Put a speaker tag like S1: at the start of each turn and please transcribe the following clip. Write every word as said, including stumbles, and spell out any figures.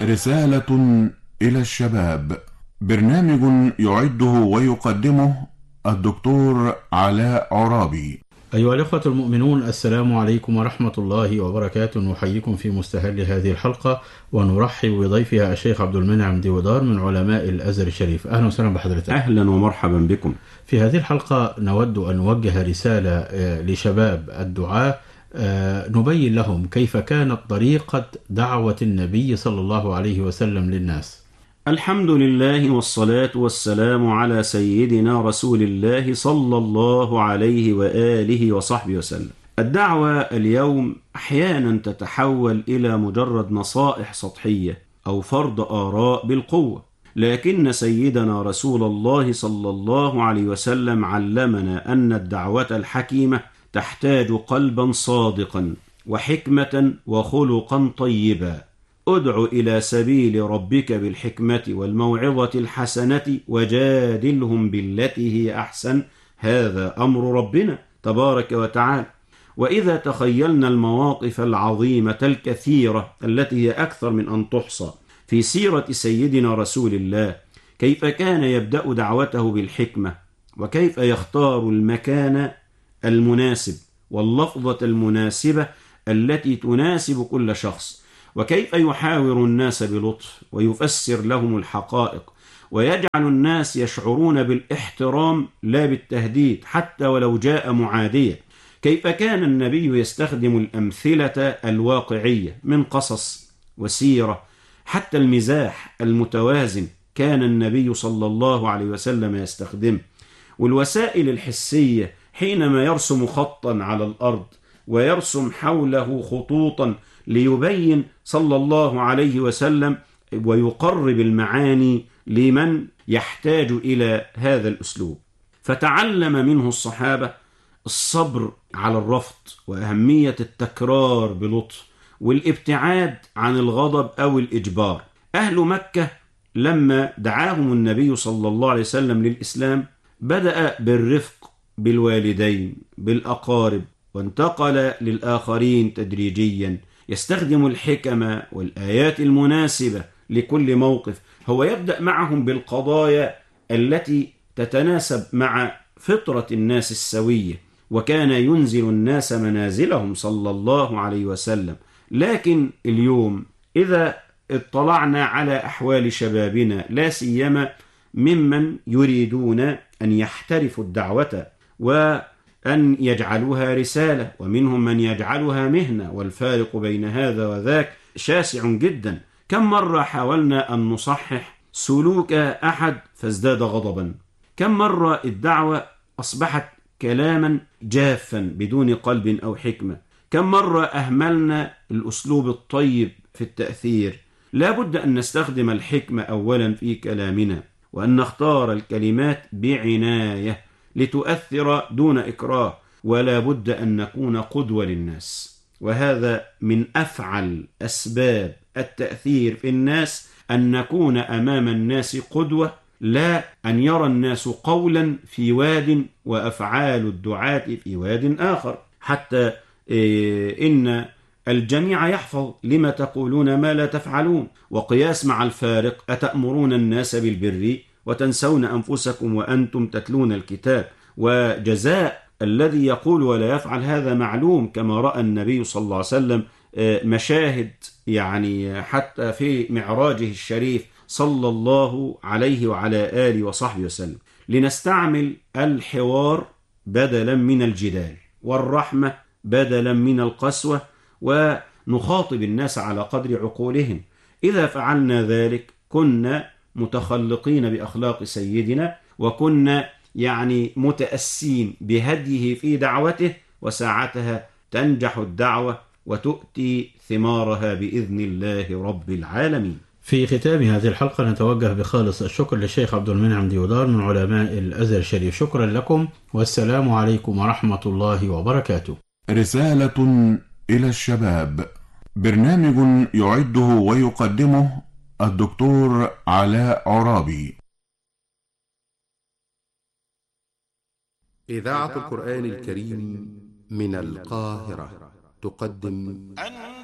S1: رسالة إلى الشباب، برنامج يعده ويقدمه الدكتور علاء عرابي.
S2: أيها الأخوة المؤمنون، السلام عليكم ورحمة الله وبركاته. نحييكم في مستهل هذه الحلقة ونرحب بضيفها الشيخ عبد المنعم ديودار من علماء الأزهر الشريف. أهلا وسهلا بحضرتك.
S3: أهلا ومرحبا بكم.
S2: في هذه الحلقة نود أن نوجه رسالة لشباب الدعاة، نبين لهم كيف كانت طريقة دعوة النبي صلى الله عليه وسلم للناس.
S3: الحمد لله والصلاة والسلام على سيدنا رسول الله صلى الله عليه وآله وصحبه وسلم. الدعوة اليوم أحيانا تتحول إلى مجرد نصائح سطحية أو فرض آراء بالقوة، لكن سيدنا رسول الله صلى الله عليه وسلم علمنا أن الدعوة الحكيمة تحتاج قلبا صادقا وحكمة وخلقا طيبا. ادع إلى سبيل ربك بالحكمة والموعظة الحسنة وجادلهم بالتي هي أحسن، هذا أمر ربنا تبارك وتعالى. وإذا تخيلنا المواقف العظيمة الكثيرة التي هي أكثر من أن تحصى في سيرة سيدنا رسول الله، كيف كان يبدأ دعوته بالحكمة، وكيف يختار المكان المناسب واللفظة المناسبة التي تناسب كل شخص، وكيف يحاور الناس بلطف ويفسر لهم الحقائق ويجعل الناس يشعرون بالاحترام لا بالتهديد حتى ولو جاء معاديا. كيف كان النبي يستخدم الأمثلة الواقعية من قصص وسيرة، حتى المزاح المتوازن كان النبي صلى الله عليه وسلم يستخدمه، والوسائل الحسية حينما يرسم خطا على الأرض ويرسم حوله خطوطا ليبين صلى الله عليه وسلم ويقرب المعاني لمن يحتاج إلى هذا الأسلوب. فتعلم منه الصحابة الصبر على الرفض وأهمية التكرار بلطف والابتعاد عن الغضب أو الإجبار. أهل مكة لما دعاهم النبي صلى الله عليه وسلم للإسلام بدأ بالرفق بالوالدين بالأقارب، وانتقل للآخرين تدريجيا، يستخدم الحكمة والآيات المناسبة لكل موقف. هو يبدأ معهم بالقضايا التي تتناسب مع فطرة الناس السوية، وكان ينزل الناس منازلهم صلى الله عليه وسلم. لكن اليوم إذا اطلعنا على أحوال شبابنا، لا سيما ممن يريدون أن يحترفوا الدعوة وأن يجعلوها رسالة، ومنهم من يجعلها مهنة، والفارق بين هذا وذاك شاسع جدا. كم مرة حاولنا أن نصحح سلوك أحد فازداد غضبا؟ كم مرة الدعوة أصبحت كلاما جافا بدون قلب أو حكمة؟ كم مرة أهملنا الأسلوب الطيب في التأثير؟ لا بد أن نستخدم الحكمة أولا في كلامنا، وأن نختار الكلمات بعناية لتؤثر دون إكراه، ولا بد أن نكون قدوة للناس. وهذا من أفعل أسباب التأثير في الناس، أن نكون أمام الناس قدوة، لا أن يرى الناس قولا في واد وأفعال الدعاة في واد آخر. حتى إن الجميع يحفظ لما تقولون ما لا تفعلون، وقياس مع الفارق: أتأمرون الناس بالبر وتنسون أنفسكم وأنتم تتلون الكتاب. وجزاء الذي يقول ولا يفعل هذا معلوم، كما رأى النبي صلى الله عليه وسلم مشاهد يعني حتى في معراجه الشريف صلى الله عليه وعلى آله وصحبه وسلم. لنستعمل الحوار بدلا من الجدال، والرحمة بدلا من القسوة، ونخاطب الناس على قدر عقولهم. إذا فعلنا ذلك كنا متخلقين بأخلاق سيدنا، وكنا يعني متأسين بهديه في دعوته، وساعتها تنجح الدعوة وتؤتي ثمارها بإذن الله رب العالمين.
S2: في ختام هذه الحلقة نتوجه بخالص الشكر للشيخ عبد المنعم ديودار من علماء الأزهر الشريف. شكرا لكم، والسلام عليكم ورحمة الله وبركاته.
S1: رسالة إلى الشباب، برنامج يعده ويقدمه الدكتور علاء عرابي.
S4: إذاعة القرآن الكريم من القاهرة تقدم